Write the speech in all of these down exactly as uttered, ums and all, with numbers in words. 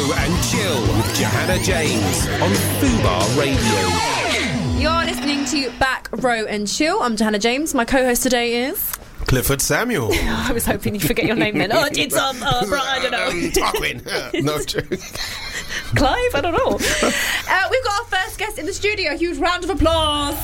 Row and Chill with Johanna James on Fubar Radio. You're listening to Back Row and Chill. I'm Johanna James. My co-host today is... Clifford Samuel. I was hoping you'd forget your name then. Oh, it's um, uh, I don't know. Um, Tarquin. No, Clive? I don't know. Uh, we've got our first guest in the studio. A huge round of applause.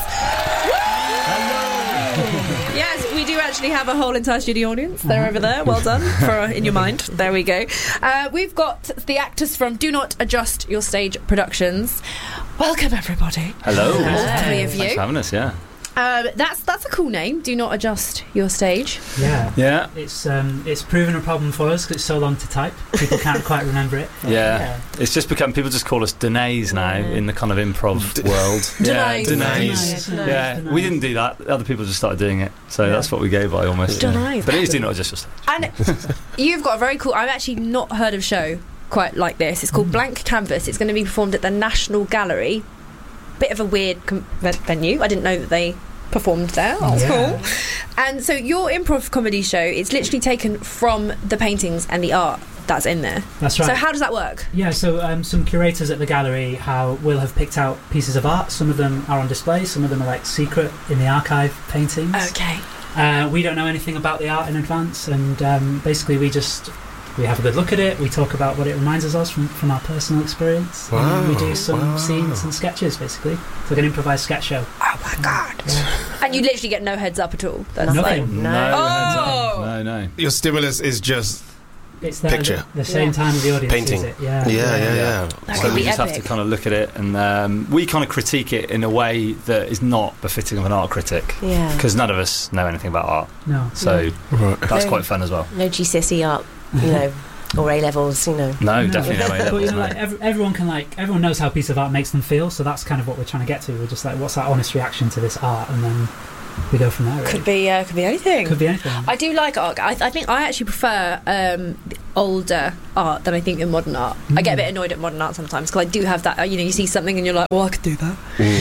Hello. Yes, we do actually have a whole entire studio audience. They're over there. Well done. For uh, in your mind. There we go. Uh, we've got the actors from Do Not Adjust Your Stage Productions. Welcome, everybody. Hello. All three of you. Thanks for having us, yeah. Um, that's that's a cool name. Do Not Adjust Your Stage. Yeah, yeah. It's um, it's proven a problem for us because it's so long to type. People can't quite remember it. Yeah. yeah, it's just become. People just call us Denays now yeah. in the kind of improv D- world. Denays. Yeah, Denays. Denays. Yeah, Denays. we didn't do that. Other people just started doing it, so yeah. that's what we go by almost. Denays. Yeah. But it is Do Not Adjust Your Stage. And you've got a very cool. I've actually not heard of a show quite like this. It's called mm. Blank Canvas. It's going to be performed at the National Gallery. Bit of a weird com- venue. I didn't know that they performed there. That's yeah. cool. And so your improv comedy show, it's literally taken from the paintings and the art that's in there. That's right. So how does that work? Yeah, so um, some curators at the gallery how will have picked out pieces of art. Some of them are on display, some of them are like secret in the archive paintings. Okay. Uh, we don't know anything about the art in advance, and um, basically we just we have a good look at it, we talk about what it reminds us of from, from our personal experience, wow, and we do some wow. scenes and sketches, basically. It's like an improvised sketch show. Oh my god. Yeah. And you literally get no heads up at all? That's Nothing. Like, No, no. Oh. no, no. Your stimulus is just it's the, picture. The, the same yeah. time as the audience painting. Is it? Yeah. Yeah, yeah, yeah. yeah. That So could we be just epic. have to kind of look at it, and um, we kind of critique it in a way that is not befitting of an art critic. Yeah. Because none of us know anything about art. No. So yeah. right. that's no, quite fun as well. No G C S E art, you know. Or A levels, you know. No, no. definitely no A levels. But you know, no. like every, everyone can like everyone knows how a piece of art makes them feel, so that's kind of what we're trying to get to. We're just like, what's that honest reaction to this art, and then we go from there. Really. Could be, uh, could be anything. Could be anything. I do like art. I, I think I actually prefer um, the older art than I think the modern art. Mm. I get a bit annoyed at modern art sometimes because I do have that. Uh, you know, you see something and you're like, well, I could do that.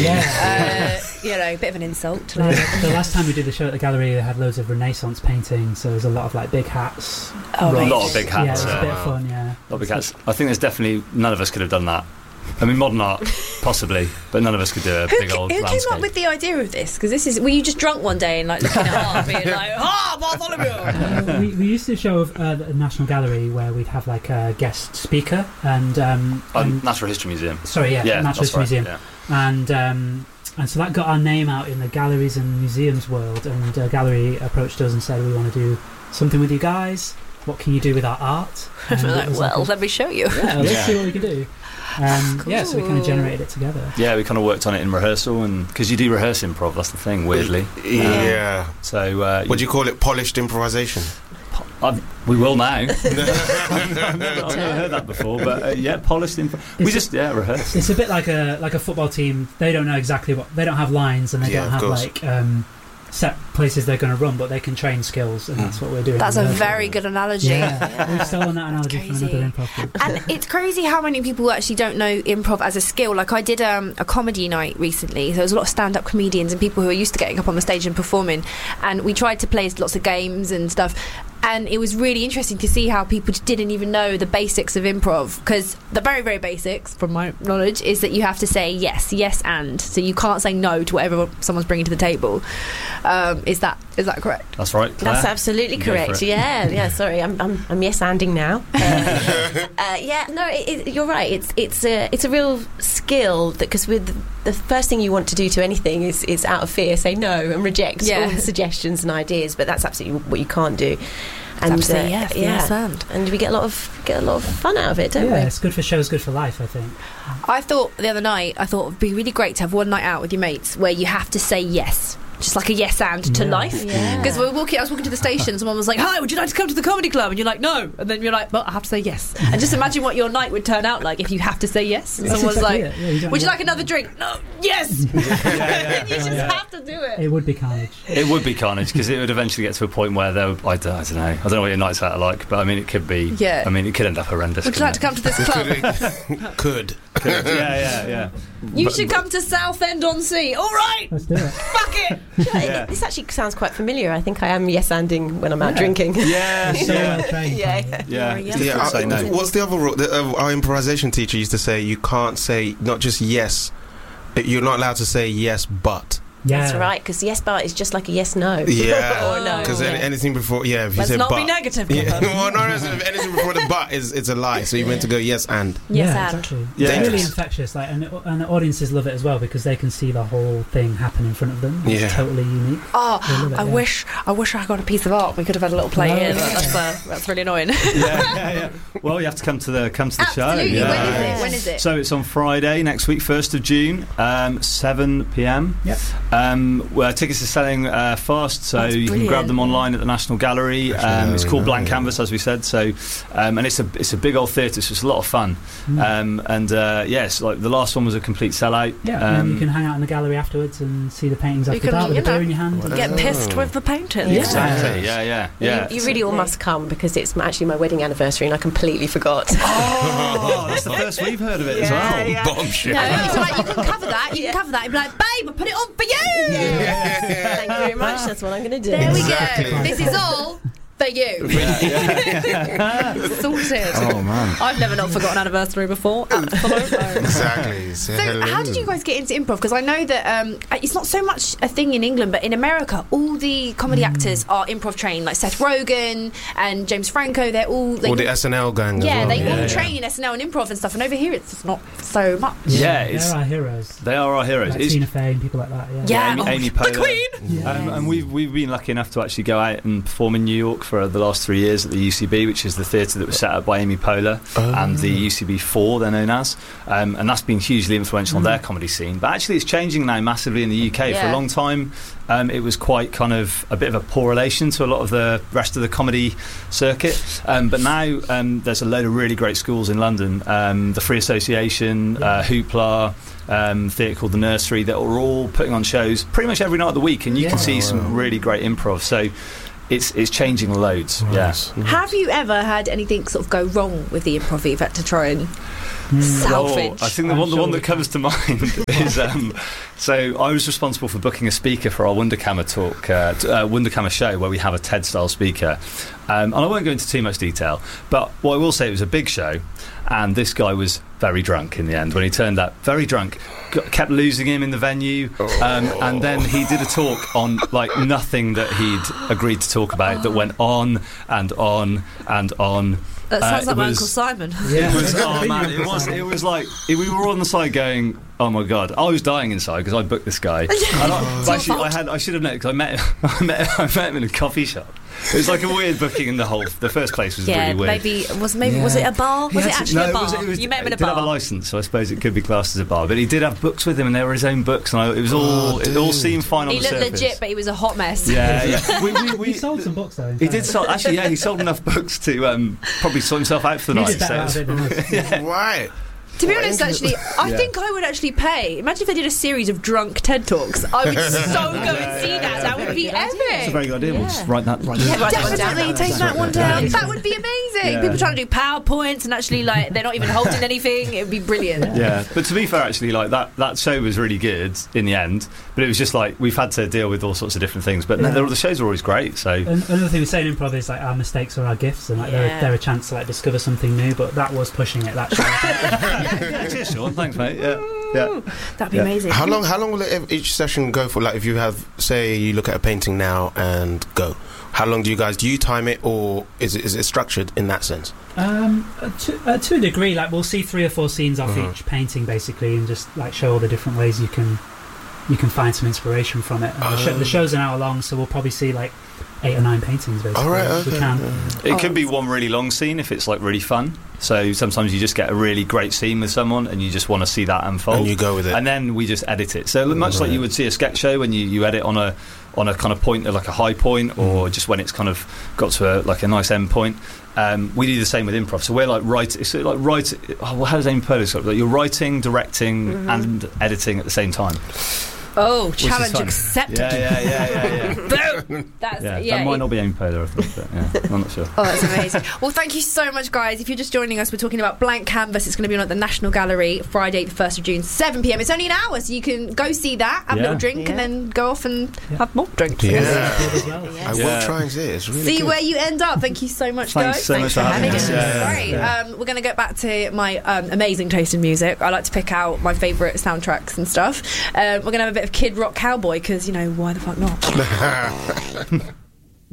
Yeah. Uh, you know, a bit of an insult. To the, like. the last time we did the show at the gallery, they had loads of Renaissance paintings, so there was a lot of like big hats. Oh, a lot of big Yeah, it hats. was Yeah, a bit of fun. Yeah. a lot of big hats. I think there's definitely none of us could have done that. I mean, modern art, possibly, but none of us could do a Who, big ca- old who landscape. came up with the idea of this? Because this is, were you just drunk one day and like looking at art, being like, "Ah, Bartholomew"? Uh, we, we used to show uh, at the National Gallery where we'd have like a guest speaker and, um, Oh, and Natural History Museum. sorry, yeah, Yeah, Natural that's History right, Museum, yeah. and um, and so that got our name out in the galleries and museums world. And a gallery approached us and said, "We want to do something with you guys. What can you do with our art?" And Like, it was well, like a- let me show you. yeah, let's Yeah. see what we can do. Um, yeah, so we kind of generated it together. Yeah, we kind of worked on it in rehearsal, and because you do rehearse improv, that's the thing, weirdly. Yeah. Um, so, uh, Would you call it polished improvisation? I've, we will now. I've never heard that before, but uh, yeah, polished improv. We It's just yeah rehearse. It's a bit like a like a football team. They don't know exactly what they don't have lines, and they Yeah, don't of have course. like um, set places they're going to run, but they can train skills, and that's what we're doing. That's a Rehearsal. very good analogy. Yeah, we've stolen that analogy from Crazy. another improv group. And it's crazy how many people actually don't know improv as a skill. Like I did um, a comedy night recently. So there was a lot of stand-up comedians and people who are used to getting up on the stage and performing. And we tried to play lots of games and stuff. And it was really interesting to see how people didn't even know the basics of improv. Because the very, very basics, from my knowledge, is that you have to say yes, yes and. So you can't say no to whatever someone's bringing to the table. Um, is that is that correct? That's right. Claire. That's absolutely You go for correct. it. Yeah, yeah. Sorry, I'm I'm, I'm yes-anding now. Uh, uh, yeah, no, it, it, you're right. It's it's a it's a real skill that because with the first thing you want to do to anything is is out of fear say no and reject Yeah. all the suggestions and ideas. But that's absolutely what you can't do. And Have to say uh, yes, yeah, yes and. and we get a lot of get a lot of fun out of it, don't Yeah, we? it's good for shows, good for life, I think. I thought the other night, I thought it'd be really great to have one night out with your mates where you have to say yes. Just like a yes and to Yeah. life. Yeah. Because we were walking, I was walking to the station, someone was like, "Hi, would you like to come to the comedy club?" And you're like, "No." And then you're like, "Well, I have to say yes." And just imagine what your night would turn out like if you have to say yes. And That's someone's exactly like, it. Yeah, you don't "Would you know. like another drink?" "No." "Yes." yeah, yeah, You just yeah. have to do it. It would be carnage. It would be carnage because it would eventually get to a point where there. Would, I, don't, I don't know. I don't know what your nights out are like, but I mean, it could be. Yeah. I mean, it could end up horrendous. Would you like to come to this club? Could. Could. Yeah, yeah, yeah. You But- should come to Southend on Sea. All right. Let's do it. Fuck it. Yeah. This actually sounds quite familiar. I think I am yes-anding when I'm out drinking. Yeah, So yeah, well trained. Yeah, Tom. yeah. yeah. It's Yeah, difficult Yeah, to say uh, no. what's the other rule? The, uh, our improvisation teacher used to say you can't say not just yes. You're not allowed to say yes, but. Yeah. That's right, because yes but is just like a yes no. Yeah. Or no. Because Yeah. anything before, yeah, if you Let's say not but. be negative. Yeah. Clifford. Well, no, no, so if anything before the but is it's a lie. So you meant to go yes and. Yes yeah, and. exactly. Yeah. It's really Dangerous. infectious, like, and, and the audiences love it as well because they can see the whole thing happen in front of them. It's Yeah. totally unique. They Oh, love it, I yeah. wish, I wish I got a piece of art. We could have had a little play Oh, in. yeah. That's, uh, that's really annoying. yeah, yeah, yeah. Well, you have to come to the come to the Absolutely. show. When Yeah. is it? When is it? So it's on Friday next week, first of June, um, seven p.m. Yep. Um, well, tickets are selling uh, fast, so That's you can brilliant. grab them online at the National Gallery. National Um, it's Gallery, called Blank yeah. Canvas, as we said. So, um, and it's a it's a big old theatre, so it's a lot of fun. Mm. Um, and uh, yes, like the last one was a complete sellout. Yeah, and then Um, you can hang out in the gallery afterwards and see the paintings You after can, that with you a beer know, in your hand. Wow. Get pissed with the painting. Yeah. Exactly. Yeah, yeah, yeah. You, you really all must come because it's actually my wedding anniversary and I completely forgot. Oh, that's the first we've heard of it as Yeah, well. yeah. Bombshell. No, it's like you can cover that. You can cover that. You'd be like, babe, I put it on for you. Thank you very much. That's what I'm going to do. There we Exactly. go. This is all for you. Sorted. Oh man. I've never not forgotten anniversary before. Absolutely. Exactly. So, So, how did you guys get into improv? Because I know that um, it's not so much a thing in England, but in America, all the comedy actors are improv trained. Like Seth Rogen and James Franco, they're all. They Or the S N L gang yeah, as well. they Yeah, all yeah. train in S N L and improv and stuff. And over here, it's just not so much. Yeah, they're it's, our heroes. they are our heroes. Like It's- Tina Fey and people like that. Yeah. Yeah, Amy, oh, Amy the Poehler. Queen. Yeah. Um, and we've we've been lucky enough to actually go out and perform in New York for the last three years at the U C B, which is the theatre that was set up by Amy Poehler Oh. and the U C B four, they're known as, um, and that's been hugely influential on their comedy scene. But actually, it's changing now massively in the U K. For Yeah. a long time, um, it was quite kind of a bit of a poor relation to a lot of the rest of the comedy circuit. Um, but now um, there's a load of really great schools in London, um, the Free Association, uh, Hoopla. Um, theatre called The Nursery that are all putting on shows pretty much every night of the week, and you Yeah. can see Wow. some really great improv. So it's it's changing loads. Nice. Have you ever had anything sort of go wrong with the improv you've had to try and Mm. salvage? Well, I think the I'm one the sure one we that comes to mind is um, so I was responsible for booking a speaker for our Wunderkammer talk, uh, t- uh, Wunderkammer show, where we have a TED style speaker. Um, and I won't go into too much detail, but what I will say, it was a big show, and this guy was very drunk in the end when he turned up. Very drunk, got, kept losing him in the venue, um, and then he did a talk on like nothing that he'd agreed to talk about that went on and on and on. That sounds Uh, like it my was- Uncle Simon. Yeah. It was, oh man, it was, it was like we were all on the side going, oh my god, I was dying inside because I booked this guy. And I, but actually, I had, I should have known because I met, him, I met, him, I met him in a coffee shop. It was like a weird booking, in the whole. The first place was Yeah, really weird. maybe was maybe was it a bar? He Was had it to- actually no, a bar? was- it was- You met him in a he did have a bar. license, so I suppose it could be classed as a bar. But he did have books with him, and they were his own books, and I, it was all Oh, it all dude. seemed fine on He the looked surface. legit, but he was a hot mess. Yeah, yeah. We, we, we, He sold some books though. in He fact. did sell, actually. Yeah, he sold enough books to um, probably sort himself out for the He night. did better out so of it than us. Right. To be What honest, inter- actually, I Yeah. think I would actually pay. Imagine if they did a series of drunk TED Talks. I would so go and see that. That would be It's a epic. very good idea. We'll just write that. Write Yeah, that. write that one down. Definitely take that one down. That would be amazing. Yeah. People trying to do PowerPoints and actually like they're not even holding anything. It would be brilliant. Yeah, but to be fair, actually, like that, that show was really good in the end. But it was just like we've had to deal with all sorts of different things. But Yeah. no, the shows are always great. So And another thing we say in improv is like our mistakes are our gifts, and like Yeah. they're, they're a chance to like discover something new. But that was pushing it. That show. yeah, cheers, Sean. Thanks, mate. Yeah, yeah. That'd be Yeah. amazing. How long? How long will it, each session go for? Like, if you have, say, you look at a painting now and go. How long do you guys do? You time it, or is it is it structured in that sense? Um, uh, to, uh, to a degree, like we'll see three or four scenes off Uh-huh. each painting, basically, and just like show all the different ways you can you can find some inspiration from it. And the, show, Oh. the show's an hour long, so we'll probably see like eight or nine paintings, basically. All right. if we Okay. can. It Oh, could be that's- one really long scene if it's like really fun. So sometimes you just get a really great scene with someone and you just want to see that unfold. And you go with it. And then we just edit it. So much like Right. you would see a sketch show when you, you edit on a on a kind of point, like a high point, or Mm. just when it's kind of got to a, like a nice end point. Um, we do the same with improv. So we're like write. It's like write. Oh, well, how does Amy Poehler describe it? Like you're writing, directing, Mhm. and editing at the same time. Oh, which is challenge fun. accepted. Yeah, yeah, yeah, yeah. yeah. Boom. That's yeah, yeah. that might it- not be aim polar, I think, but yeah, I'm not sure. Oh, that's amazing. Well, thank you so much, guys. If you're just joining us, we're talking about Blank Canvas. It's going to be on at the National Gallery Friday, the first of June, seven p.m. It's only an hour, so you can go see that, have a Yeah. little drink, Yeah. and then go off and Yeah. have more drinks. Yeah. As well. I will Yeah. try and see it. It's really See good. where you end up. Thank you so much, Thanks guys. so much for having us. us. Yeah, yeah, Great. yeah. Um, we're going to get back to my um, amazing taste in music. I like to pick out my favourite soundtracks and stuff. Um, we're going to have a bit of Kid Rock Cowboy because, you know, why the fuck not?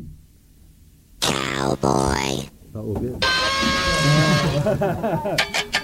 Cowboy. That will be it.